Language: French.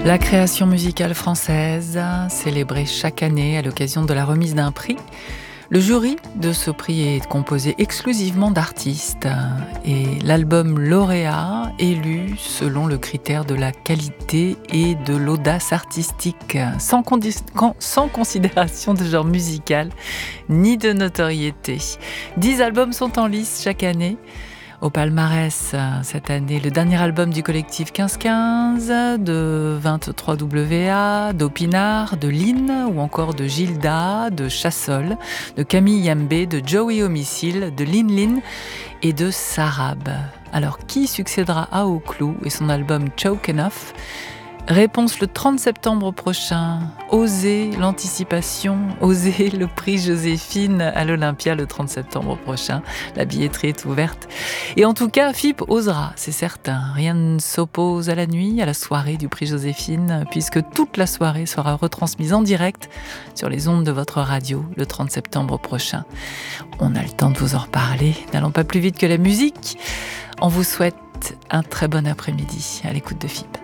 La création musicale française, célébrée chaque année à l'occasion de la remise d'un prix. Le jury de ce prix est composé exclusivement d'artistes et l'album lauréat élu selon le critère de la qualité et de l'audace artistique, sans considération de genre musical ni de notoriété. 10 albums sont en lice chaque année. Au palmarès, cette année, le dernier album du collectif 1515, de 23WA, d'Opinard, de Lynn ou encore de Gilda, de Chassol, de Camille Yambé, de Joey Homicile, de Lin Lin et de Sarab. Alors, qui succédera à Oclou et son album Choke Enough ? Réponse le 30 septembre prochain. Osez l'anticipation, osez le prix Joséphine à l'Olympia le 30 septembre prochain. La billetterie est ouverte. Et en tout cas, FIP osera, c'est certain. Rien ne s'oppose à la nuit, à la soirée du prix Joséphine, puisque toute la soirée sera retransmise en direct sur les ondes de votre radio le 30 septembre prochain. On a le temps de vous en reparler. N'allons pas plus vite que la musique. On vous souhaite un très bon après-midi à l'écoute de FIP.